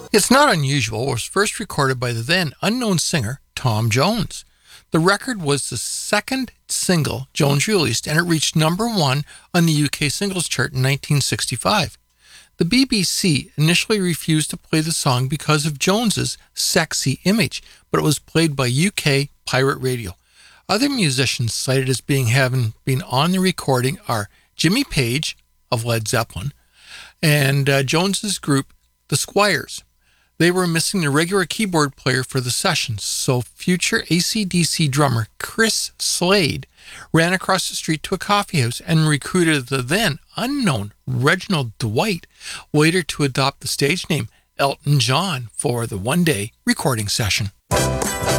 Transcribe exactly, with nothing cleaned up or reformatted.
It's Not Unusual was first recorded by the then unknown singer Tom Jones. The record was the second single Jones released, and it reached number one on the U K singles chart in nineteen sixty-five. The B B C initially refused to play the song because of Jones's sexy image, but it was played by U K pirate radio. Other musicians cited as being having been on the recording are Jimmy Page of Led Zeppelin and uh, Jones's group, the Squires. They were missing the regular keyboard player for the sessions, so future A C D C drummer Chris Slade ran across the street to a coffee house and recruited the then unknown Reginald Dwight, later to adopt the stage name Elton John, for the one-day recording session.